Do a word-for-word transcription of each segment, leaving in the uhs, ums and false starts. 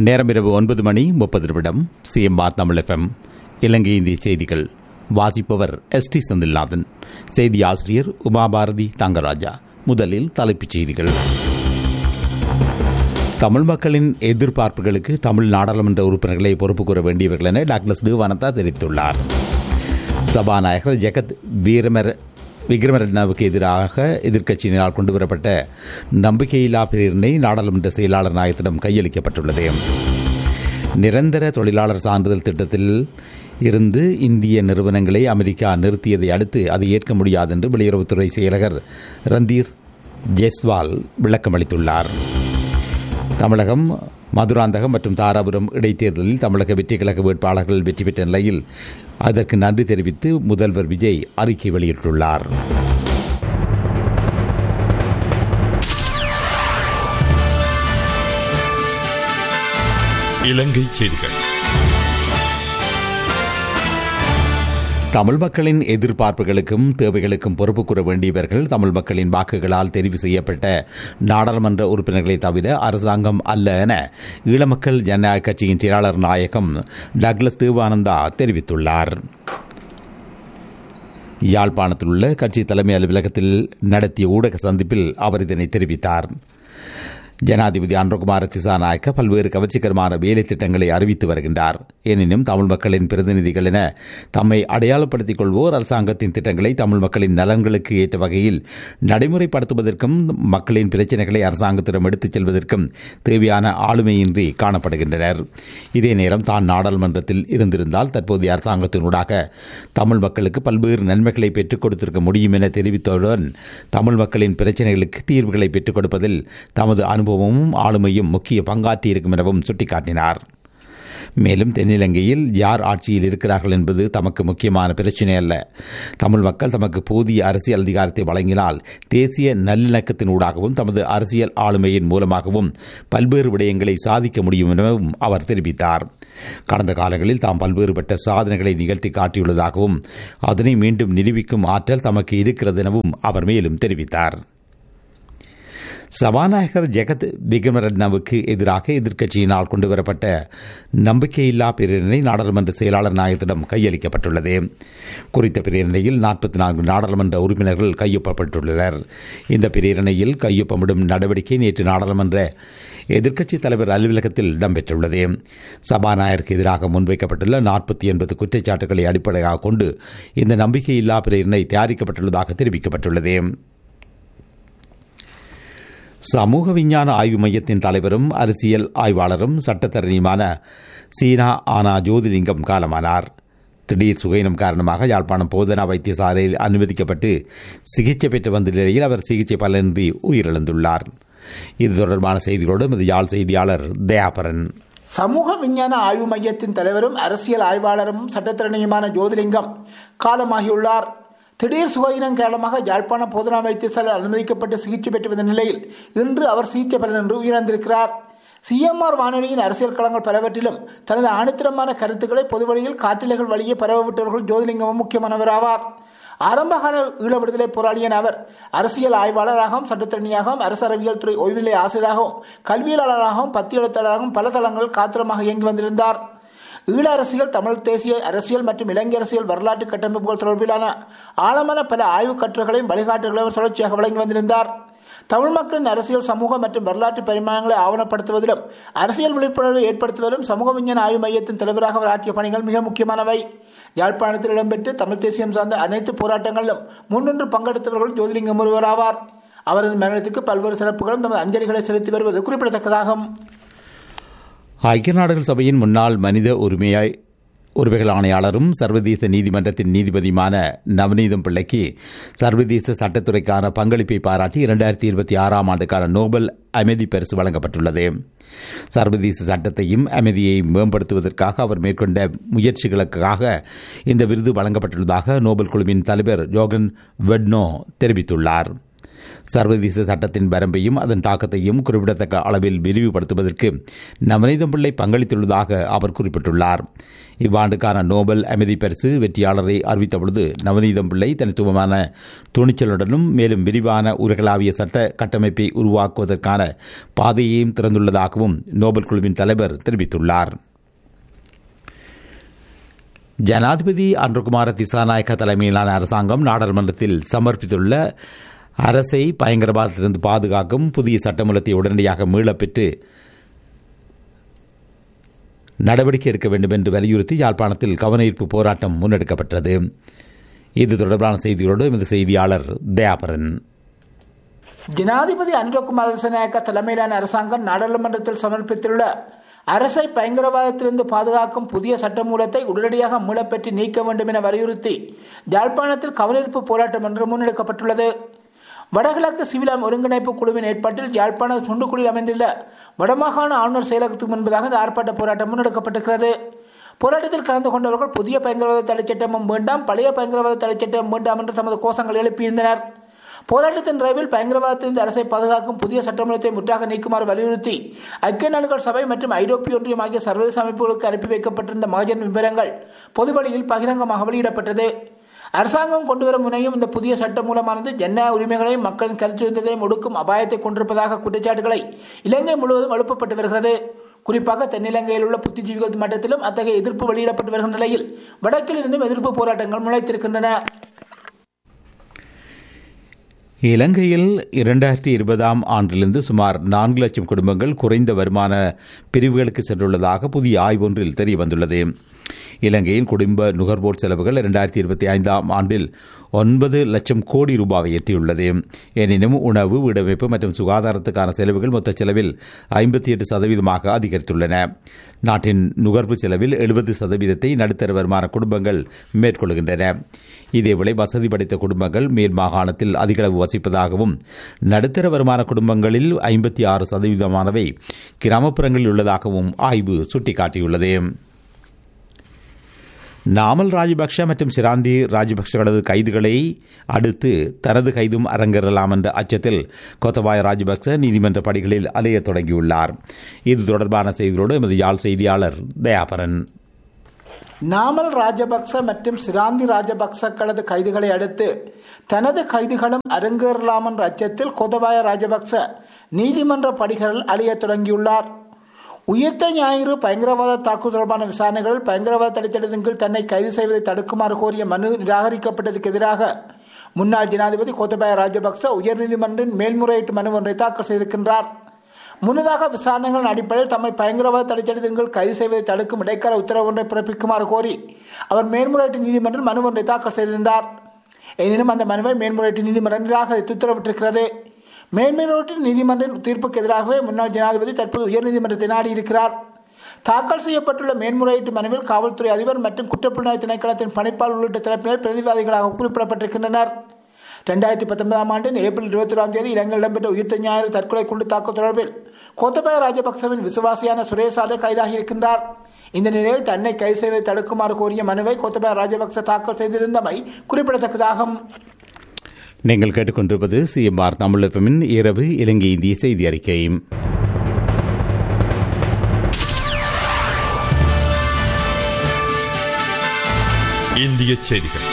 நேரம் இரவு ஒன்பது மணி முப்பது நிமிடம். சிஎம்ஆர் தமிழ் எஃப்எம் இலங்கை இந்திய செய்திகள். வாசிப்பவர் எஸ் டி செந்தில்நாதன். செய்தி ஆசிரியர் உமாபாரதி தங்கராஜா. முதலில் தலைப்புச் செய்திகள். தமிழ் மக்களின் எதிர்பார்ப்புகளுக்கு தமிழ் நாடாளுமன்ற உறுப்பினர்களை பொறுப்பு கூற வேண்டியவர்கள் என டாக்டர் தேவானந்தா தெரிவித்துள்ளார். சபாநாயகர் ஜெகத் வீரமர் விக்ரமரட்னவுக்கு எதிராக எதிர்க்கட்சியினரால் கொண்டுவரப்பட்ட நம்பிக்கையில்லா பிரேரணை நாடாளுமன்ற செயலாளர் நாயகத்திடம் கையளிக்கப்பட்டுள்ளது. நிரந்தர தொழிலாளர் சான்றிதழ் திட்டத்தில் இருந்து இந்திய நிறுவனங்களை அமெரிக்கா நிறுத்தியதை அடுத்து அதை ஏற்க முடியாது என்று வெளியுறவுத்துறை செயலர் ரந்தீர் ஜெய்ஸ்வால் விளக்கமளித்துள்ளார். தமிழகம் மதுராந்தகம் மற்றும் தாராபுரம் இடைத்தேர்தலில் தமிழக வெற்றி கழக வேட்பாளர்கள் வெற்றி பெற்ற நிலையில் அதற்கு நன்றி தெரிவித்து முதல்வர் விஜய் அறிக்கை வெளியிட்டுள்ளார். இலங்கை செய்திகள். தமிழ் மக்களின் எதிர்பார்ப்புகளுக்கும் தேவைகளுக்கும் பொறுப்பு கூற வேண்டியவர்கள் தமிழ் மக்களின் வாக்குகளால் தெரிவு செய்யப்பட்ட நாடாளுமன்ற உறுப்பினர்களை தவிர அரசாங்கம் அல்ல என ஈழமக்கள் ஜனநாயக கட்சியின் செயலாளர் நாயகம் டாக்டர் தேவானந்தா தெரிவித்துள்ளார். யாழ்ப்பாணத்தில் உள்ள கட்சி தலைமை அலுவலகத்தில் நடத்திய ஊடக சந்திப்பில் அவர் இதனை தெரிவித்தார். ஜனாதிபதி அனுரகுமார திசாநாயக்க பல்வேறு கவர்ச்சிகரமான வேலை திட்டங்களை அறிவித்து வருகின்றார். எனினும் தமிழ் மக்களின் பிரதிநிதிகள் என தம்மை அடையாளப்படுத்திக் கொள்வோர் அரசாங்கத்தின் திட்டங்களை தமிழ் மக்களின் நலன்களுக்கு ஏற்ற வகையில் நடைமுறைப்படுத்துவதற்கும் மக்களின் பிரச்சினைகளை அரசாங்கத்திடம் எடுத்துச் செல்வதற்கும் தேவையான ஆளுமையின்றி காணப்படுகின்றனர். இதே நேரம் தான் நாடாளுமன்றத்தில் இருந்திருந்தால் தற்போதைய அரசாங்கத்தினூடாக தமிழ் மக்களுக்கு பல்வேறு நன்மைகளை பெற்றுக் கொடுத்திருக்க முடியும் என தெரிவித்தவுடன் தமிழ் மக்களின் பிரச்சினைகளுக்கு தீர்வுகளை பெற்றுக் கொடுப்பதில் தமது அனுபவம் ஆளுமையும் முக்கிய பங்காற்றியிருக்கும் எனவும் சுட்டிக்காட்டினார். மேலும் தென்னிலங்கையில் யார் ஆட்சியில் இருக்கிறார்கள் என்பது தமக்கு முக்கியமான பிரச்சினை அல்ல. தமிழ் மக்கள் தமக்கு போதிய அரசியல் அதிகாரத்தை வழங்கினால் தேசிய நல்லிணக்கத்தினூடாகவும் தமது அரசியல் ஆளுமையின் மூலமாகவும் பல்வேறு விடயங்களை சாதிக்க முடியும் எனவும் அவர் தெரிவித்தார். கடந்த காலங்களில் தாம் பல்வேறுபட்ட சாதனைகளை நிகழ்த்தி காட்டியுள்ளதாகவும் அதனை மீண்டும் நிரூபிக்கும் ஆற்றல் தமக்கு இருக்கிறது எனவும் அவர் மேலும் தெரிவித்தார். சபாநாயகர் ஜெகத் விக்ரமரட்னவுக்கு எதிராக எதிர்க்கட்சியினால் கொண்டுவரப்பட்ட நம்பிக்கையில்லா பிரேரணை நாடாளுமன்ற செயலாளர் நாயகத்திடம் கையளிக்கப்பட்டுள்ளது. குறித்த பிரேரணையில் நாற்பத்தி நான்கு நாடாளுமன்ற உறுப்பினர்கள் கையொப்பப்பட்டுள்ளனர். இந்த பிரேரணையில் கையொப்பமிடும் நடவடிக்கை நேற்று நாடாளுமன்ற எதிர்க்கட்சித் தலைவர் அலுவலகத்தில் இடம்பெற்றுள்ளது. சபாநாயகருக்கு எதிராக முன்வைக்கப்பட்டுள்ள நாற்பத்தி ஒன்பது குற்றச்சாட்டுகளை அடிப்படையாக கொண்டு இந்த நம்பிக்கையில்லா பிரேரணை தயாரிக்கப்பட்டுள்ளதாக தெரிவிக்கப்பட்டுள்ளது. சமூக விஞ்ஞான ஆய்வு மையத்தின் தலைவரும் அரசியல் ஆய்வாளரும் சட்டத்தரணியுமான சீனா ஆனா ஜோதிலிங்கம் காலமானார். திடீர் சுகையினம் காரணமாக யாழ்ப்பாணம் போதனா வைத்தியசாலையில் அனுமதிக்கப்பட்டு சிகிச்சை பெற்று வந்த நிலையில் அவர் சிகிச்சை பலனின்றி உயிரிழந்துள்ளார். இது தொடர்பான செய்திகளோடு நமது யாழ் செய்தியாளர் தயாபரன். சமூக விஞ்ஞான ஆய்வு மையத்தின் தலைவரும் அரசியல் ஆய்வாளரும் சட்டத்தரணியுமான ஜோதிலிங்கம் காலமாகியுள்ளார். திடீர் சுகையினம் காரணமாக யாழ்ப்பாண போதனா வைத்தியசாலை அனுமதிக்கப்பட்டு சிகிச்சை பெற்று வந்த நிலையில் இன்று அவர் சிகிச்சை பலனின்றி உயிரிழந்திருக்கிறார். சிஎம்ஆர் வானொலியின் அரசியல் களங்கள் பலவற்றிலும் தனது ஆணித்தரமான கருத்துக்களை பொதுவழியில் காற்றிலைகள் வழியே பரவவிட்டவர்கள் ஜோதிலிங்கமும் முக்கியமானவராவார். ஆரம்பகால ஈழ விடுதலை போராளியான அவர் அரசியல் ஆய்வாளராகவும் சட்டத்தரணியாகவும் அரசு அறிவியல் துறை ஓய்வுநிலை ஆசிரியராகவும் கல்வியாளராகவும் பத்தி எழுத்தாளராகவும் பல தளங்கள் காத்திரமாக இயங்கி வந்திருந்தார். ஈழ அரசியல், தமிழ் தேசிய அரசியல் மற்றும் இலங்கை அரசியல் வரலாற்று கட்டமைப்புகள் தொடர்பிலான ஆழமான பல ஆய்வுக் கட்டுரைகளையும் வழிகாட்டுகளையும் தொடர்ச்சியாக வழங்கி வந்திருந்தார். தமிழ் மக்களின் அரசியல், சமூக மற்றும் வரலாற்று பரிமாணங்களை ஆவணப்படுத்துவதிலும் அரசியல் விழிப்புணர்வை ஏற்படுத்துவதிலும் சமூக விஞ்ஞான ஆய்வு மையத்தின் தலைவராக அவர் ஆற்றிய பணிகள் மிக முக்கியமானவை. யாழ்ப்பாணத்தில் இடம்பெற்று தமிழ் தேசியம் சார்ந்த அனைத்து போராட்டங்களிலும் முன்னின்று பங்கெடுத்தவர்கள் ஜோதிலிங்கம் ஒருவராவார். அவரது மரணத்துக்கு பல்வேறு சிறப்புகளும் தமது அஞ்சலிகளை செலுத்தி வருவது குறிப்பிடத்தக்கதாகும். ஐக்கிய நாடுகள் சபையின் முன்னாள் மனித உரிமையாய் உரிமைகள் ஆணையாளரும் சர்வதேச நீதிமன்றத்தின் நீதிபதியுமான நவநீதம் பிள்ளைக்கு சர்வதேச சட்டத்துறைக்கான பங்களிப்பை பாராட்டி இரண்டாயிரத்தி இருபத்தி ஆறாம் ஆண்டுக்கான நோபல் அமைதி பரிசு வழங்கப்பட்டுள்ளது. சர்வதேச சட்டத்தையும் அமைதியை மேம்படுத்துவதற்காக அவர் மேற்கொண்ட முயற்சிகளுக்காக இந்த விருது வழங்கப்பட்டுள்ளதாக நோபல் குழுவின் தலைவர் ஜோகன் வெட்னோ தெரிவித்துள்ளார். சர்வதேச சட்டத்தின் வரம்பையும் அதன் தாக்கத்தையும் குறிப்பிடத்தக்க அளவில் விரிவுபடுத்துவதற்கு நவநீதம் பிள்ளை பங்களித்துள்ளதாக அவர் குறிப்பிட்டுள்ளார். இவ்வாண்டுக்கான நோபல் அமைதி பரிசு வெற்றியாளரை அறிவித்தபொழுது நவநீதம் பிள்ளை தனித்துவமான துணிச்சலுடனும் மேலும் விரிவான உலகளாவிய சட்ட கட்டமைப்பை உருவாக்குவதற்கான பாதையையும் திறந்துள்ளதாகவும் நோபல் குழுவின் தலைவர் தெரிவித்துள்ளார். ஜனாதிபதி அன்ருகுமார திசாநாயக்க தலைமையிலான அரசாங்கம் நாடாளுமன்றத்தில் சமர்ப்பித்துள்ள அரசை பயங்கரவாதத்திலிருந்து பாதுகாக்கும் புதிய சட்டமூலத்தை உடனடியாக மீளப்பெற்று நடவடிக்கை எடுக்க வேண்டும் என்று வலியுறுத்தி யாழ்ப்பாணத்தில் கவனஈர்ப்பு போராட்டம் முன்னெடுக்கப்பட்டது. இது தொடர்பான செய்திகளோடு எமது செய்தியாளர் தயாபரன். ஜனாதிபதி அனுரகுமார திசாநாயக்க தலைமையிலான அரசாங்கம் நாடாளுமன்றத்தில் சமர்ப்பித்துள்ள அரசை பயங்கரவாதத்திலிருந்து பாதுகாக்கும் புதிய சட்டமூலத்தை உடனடியாக மீளப்பெற்று நீக்க வேண்டும் என வலியுறுத்தி யாழ்ப்பாணத்தில் கவனஈர்ப்பு போராட்டம் ஒன்று முன்னெடுக்கப்பட்டுள்ளது. வடகிழக்கு சிவில் ஒருங்கிணைப்பு குழுவின் ஏற்பாட்டில் யாழ்ப்பாண சுண்டுக்குடியில் அமைந்துள்ள வடமாகாண ஆளுநர் செயலகத்துக்கு முன்பதாக இந்த ஆர்ப்பாட்ட போராட்டம் முன்னெடுக்கப்பட்டிருக்கிறது. போராட்டத்தில் கலந்து கொண்டவர்கள் புதிய பயங்கரவாத தடைச்சட்டமும் வேண்டாம், பழைய பயங்கரவாத தடைச்சட்டம் வேண்டாம் என்று தமது கோஷங்கள் எழுப்பியிருந்தனர். போராட்டத்தின் நிறைவில் பயங்கரவாதத்திலிருந்து அரசை பாதுகாக்கும் புதிய சட்டமூலத்தை முற்றாக நீக்குமாறு வலியுறுத்தி ஐக்கிய நாடுகள் சபை மற்றும் ஐரோப்பிய ஒன்றியம் ஆகிய சர்வதேச அமைப்புகளுக்கு அனுப்பி வைக்கப்பட்டிருந்த மகஜன் விவரங்கள் பொதுவெளியில் பகிரங்கமாக வெளியிடப்பட்டது. அரசாங்கம் கொண்டுவரும் முனையும் இந்த புதிய சட்டம் மூலமானது ஜனநாயக உரிமைகளையும் மக்களின் கருத்துவத்தையும் ஒடுக்கும் அபாயத்தை கொண்டிருப்பதாக குற்றச்சாட்டுகளை இலங்கை முழுவதும் எழுப்பப்பட்டு வருகிறது. குறிப்பாக தென்னிலங்கையில் உள்ள புத்திஜீவிகள் மட்டத்திலும் அத்தகைய எதிர்ப்பு வெளியிடப்பட்டு வருகின்ற நிலையில் வடக்கில் இருந்தும் எதிர்ப்பு போராட்டங்கள் முளைத்திருக்கின்றன. இலங்கையில் இரண்டாயிரத்தி இருபதாம் ஆண்டிலிருந்து சுமார் நான்கு லட்சம் குடும்பங்கள் குறைந்த வருமான பிரிவுகளுக்கு சென்றுள்ளதாக புதிய ஆய்வு ஒன்றில் தெரியவந்துள்ளது. இலங்கையில் குடும்ப நுகர்வோர் செலவுகள் இரண்டாயிரத்தி இருபத்தி ஐந்தாம் ஆண்டில் ஒன்பது லட்சம் கோடி ரூபாவை எட்டியுள்ளது. எனினும் உணவு, வீடமைப்பு மற்றும் சுகாதாரத்துக்கான செலவுகள் மொத்த செலவில் ஐம்பத்தி எட்டு சதவீதமாக அதிகரித்துள்ளன. நாட்டின் நுகர்வு செலவில் எழுபது சதவீதத்தை நடுத்தர வருமான குடும்பங்கள் மேற்கொள்கின்றன. இதேவேளை வசதி படைத்த குடும்பங்கள் மேல் மாகாணத்தில் அதிகளவு வசிப்பதாகவும் நடுத்தர வருமான குடும்பங்களில் ஐம்பத்தி ஆறு சதவீதமானவை கிராமப்புறங்களில் உள்ளதாகவும் ஆய்வு சுட்டிக்காட்டியுள்ளது. நாமல் ராஜபக்ஷ மற்றும் சிராந்தி ராஜபக்ஷகளது கைதுகளை அடுத்து தனது கைதும் அரங்கேறலாம் என்ற அச்சத்தில் கோத்தபாய ராஜபக்ஷ நீதிமன்ற படிகளில் அலையத் தொடங்கியுள்ளார். இது தொடர்பான செய்திகளோடு எமது யாழ் செய்தியாளர் தயாபரன். நாமல் ராஜபக்ச மற்றும் சிராந்தி ராஜபக்சக்களது கைதுகளை அடுத்து தனது கைதுகளும் அரங்கேறலாம் என்ற அச்சத்தில் கோத்தபாய ராஜபக்ச நீதிமன்ற படிகளில் அலையத் தொடங்கியுள்ளார். உயிர்த்த ஞாயிறு பயங்கரவாத தாக்குதல் தொடர்பான விசாரணைகளில் பயங்கரவாத தடைச்சட்டத்தின் கீழ் தன்னை கைது செய்வதை தடுக்குமாறு கோரிய மனு நிராகரிக்கப்பட்டதற்கு எதிராக முன்னாள் ஜனாதிபதி கோத்தபாய ராஜபக்ச உயர்நீதிமன்றின் மேல்முறையீட்டு மனு ஒன்றை தாக்கல் செய்திருக்கின்றார். முன்னதாக விசாரணைகளின் அடிப்படையில் தம்மை பயங்கரவாத தடைச்சட்டத்தின் கீழ் கைது செய்வதை தடுக்கும் இடைக்கால உத்தரவு ஒன்றை பிறப்பிக்குமாறு கோரி அவர் மேல்முறையீட்டு நீதிமன்றில் மனு ஒன்றை தாக்கல் செய்திருந்தார். எனினும் அந்த மனுவை மேல்முறையீட்டு நீதிமன்றம் நிராகரித்து உத்தரவிட்டிருக்கிறது. மேல்முறையீட்டு நீதிமன்றின் தீர்ப்புக்கு எதிராகவே முன்னாள் ஜனாதிபதி தற்போது உயர்நீதிமன்றத்தை நாடியிருக்கிறார். தாக்கல் செய்யப்பட்டுள்ள மேன்முறையீட்டு மனுவில் காவல்துறை அதிபர் மற்றும் குற்றப்புலனாய்வு திணைக்களத்தின் பணிப்பாளர் உள்ளிட்ட தரப்பினர் பிரதிவாதிகளாக குறிப்பிடப்பட்டிருக்கின்றனர். இரண்டாயிரத்தி பத்தொன்பதாம் ஆண்டின் ஏப்ரல் இருபத்தி ஒராம் தேதி இலங்கையில் இடம்பெற்ற உயிர்த்த ஞாயிறு தற்கொலை குண்டு தாக்குதல் தொடர்பில் கோத்தபாய ராஜபக்சவின் விசுவாசியான சுரேசாலே கைதாகியிருக்கின்றார். இந்த நிலையில் தன்னை கைது செய்வதை தடுக்குமாறு கோரிய மனுவை கோத்தபாய ராஜபக்ச தாக்கல் செய்திருந்தமை குறிப்பிடத்தக்கதாகும். நீங்கள் கேட்டுக்கொண்டிருப்பது சிஎம்ஆர் தமிழ் எஃப்எம்மின் இரவு இலங்கை இந்திய செய்தி அறிக்கை. இந்திய செய்திகள்.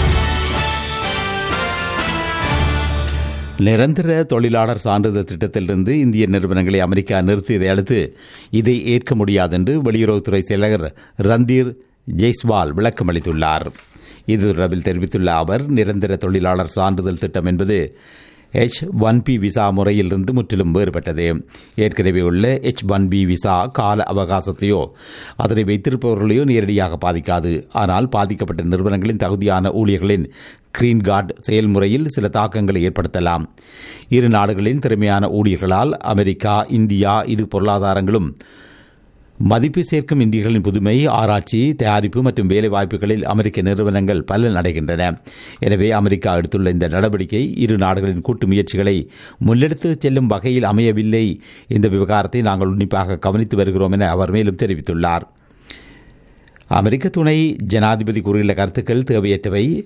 நிரந்தர தொழிலாளர் சான்றிதழ் திட்டத்திலிருந்து இந்திய நிறுவனங்களை அமெரிக்கா நிறுத்தியதை அடுத்து இதை ஏற்க முடியாது என்று வெளியுறவுத்துறை செயலர் ரந்தீர் ஜெய்ஸ்வால் விளக்கம் அளித்துள்ளார். இது தொடர்பில் தெரிவித்துள்ள அவர், நிரந்தர தொழிலாளர் சான்றிதழ் திட்டம் என்பது எச் ஒன் பி விசா முறையிலிருந்து முற்றிலும் வேறுபட்டது. ஏற்கனவே உள்ள எச் ஒன் பி விசா கால அவகாசத்தையோ அதனை வைத்திருப்பவர்களையோ நேரடியாக பாதிக்காது. ஆனால் பாதிக்கப்பட்ட நிறுவனங்களின் தகுதியான ஊழியர்களின் கிரீன் கார்டு செயல்முறையில் சில தாக்கங்களை ஏற்படுத்தலாம். இரு நாடுகளின் திறமையான ஊழியர்களால் அமெரிக்கா, இந்தியா இரு பொருளாதாரங்களும் மதிப்பு சேர்க்கும் இந்தியர்களின் புதுமை, ஆராய்ச்சி, தயாரிப்பு மற்றும் வேலைவாய்ப்புகளில் அமெரிக்க நிறுவனங்கள் பலன் அடைகின்றன. எனவே அமெரிக்கா எடுத்துள்ள இந்த நடவடிக்கை இரு நாடுகளின் கூட்டு முயற்சிகளை முன்னெடுத்து செல்லும் வகையில் அமையவில்லை. இந்த விவகாரத்தை நாங்கள் உன்னிப்பாக கவனித்து வருகிறோம் என அவர் மேலும் தெரிவித்துள்ளார். அமெரிக்க துணை ஜனாதிபதி கூறியுள்ள கருத்துக்கள் தேவையற்றவை.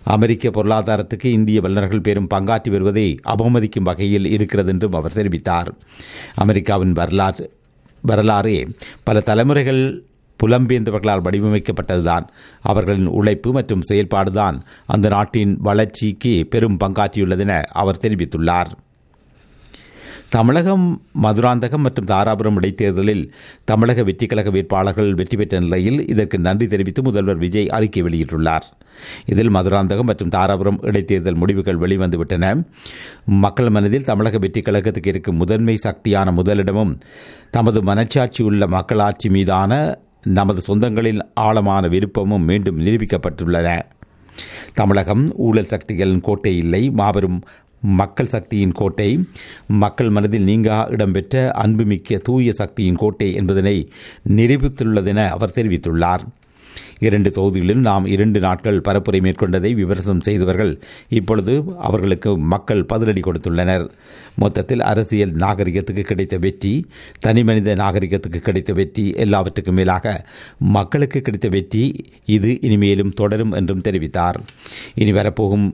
அமெரிக்க பொருளாதாரத்துக்கு இந்திய வல்லுநர்கள் பெரும் பங்காற்றி வருவதை அவமதிக்கும் வகையில் இருக்கிறது என்றும் அவர் தெரிவித்தார். அமெரிக்காவின் வரலாறு வரலாறே பல தலைமுறைகள் புலம்பெயர்ந்தவர்களால் வடிவமைக்கப்பட்டதுதான். அவர்களின் உழைப்பு மற்றும் செயல்பாடுதான் அந்த நாட்டின் வளர்ச்சிக்கு பெரும் பங்காற்றியுள்ளதென அவர் தெரிவித்துள்ளார். தமிழகம் மதுராந்தகம் மற்றும் தாராபுரம் இடைத்தேர்தலில் தமிழக வெற்றிக் கழக வேட்பாளர்கள் வெற்றி பெற்ற நிலையில் இதற்கு நன்றி தெரிவித்து முதல்வர் விஜய் அறிக்கை வெளியிட்டுள்ளார். இதில் மதுராந்தகம் மற்றும் தாராபுரம் இடைத்தேர்தல் முடிவுகள் வெளிவந்துவிட்டன. மக்கள் மனதில் தமிழக வெற்றிக் கழகத்துக்கு இருக்கும் முதன்மை சக்தியான முதலிடமும் தமது மனச்சாட்சியுள்ள மக்களாட்சி மீதான நமது சொந்தங்களின் ஆழமான விருப்பமும் மீண்டும் நிரூபிக்கப்பட்டுள்ளன. தமிழகம் ஊழல் சக்திகளின் கோட்டை இல்லை, மாபெரும் மக்கள் சக்தியின் கோட்டை, மக்கள் மனதில் நீங்கா இடம்பெற்ற அன்புமிக்க தூய சக்தியின் கோட்டை என்பதனை நிரூபித்துள்ளதென அவர் தெரிவித்துள்ளார். இரண்டு தொகுதிகளிலும் நாம் இரண்டு நாட்கள் பரப்புரை மேற்கொண்டதை விமர்சனம் செய்தவர்கள் இப்பொழுது அவர்களுக்கு மக்கள் பதிலடி கொடுத்துள்ளனர். மொத்தத்தில் அரசியல் நாகரிகத்துக்கு கிடைத்த வெற்றி, தனிமனித நாகரிகத்துக்கு கிடைத்த வெற்றி, எல்லாவற்றுக்கும் மேலாக மக்களுக்கு கிடைத்த வெற்றி இது இனிமேலும் தொடரும் என்றும் தெரிவித்தார். இனி வரப்போகும்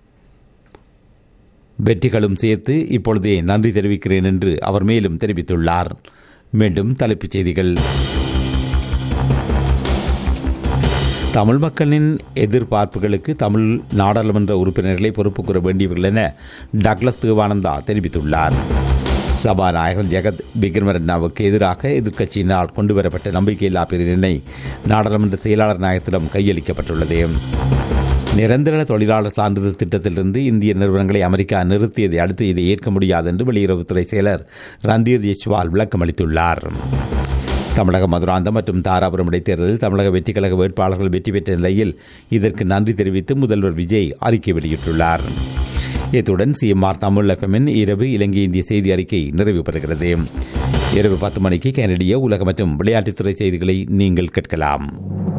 வெற்றிகளும் சேர்த்து இப்பொழுதே நன்றி தெரிவிக்கிறேன் என்று அவர் மேலும் தெரிவித்துள்ளார். மீண்டும் தலைப்புச் செய்திகள். தமிழ் மக்களின் எதிர்பார்ப்புகளுக்கு தமிழ் நாடாளுமன்ற உறுப்பினர்களை பொறுப்பு கூற வேண்டியவர்கள் என டக்ளஸ் தேவானந்தா தெரிவித்துள்ளார். சபாநாயகர் ஜெகத் விக்ரமரட்னாவுக்கு எதிராக எதிர்க்கட்சியினால் கொண்டுவரப்பட்ட நம்பிக்கையில்லா பிரேரணை நாடாளுமன்ற செயலாளர் நாயகத்திடம் கையளிக்கப்பட்டுள்ளது. நிரந்தர தொழிலாளர் சான்றிதழ் திட்டத்திலிருந்து இந்திய நிறுவனங்களை அமெரிக்கா நிறுத்தியதை அடுத்து இதை ஏற்க முடியாது என்று வெளியுறவுத்துறை செயலர் ரந்தீர் ஜெய்ஸ்வால் விளக்கம் அளித்துள்ளார். தமிழக மதுராந்தகம் மற்றும் தாராபுரம் இடைத்தேர்தலில் தமிழக வெற்றிக் கழக வேட்பாளர்கள் வெற்றி பெற்ற நிலையில் இதற்கு நன்றி தெரிவித்து முதல்வர் விஜய் அறிக்கை வெளியிட்டுள்ளார். இத்துடன் சிஎம்ஆர் தமிழ் எஃப்எம்மின் இரவு இலங்கை இந்திய செய்தி அறிக்கை நிறைவு பெறுகிறது. இரவு பத்து மணிக்கு கனடிய உலக மற்றும் விளையாட்டுத்துறை செய்திகளை நீங்கள் கேட்கலாம்.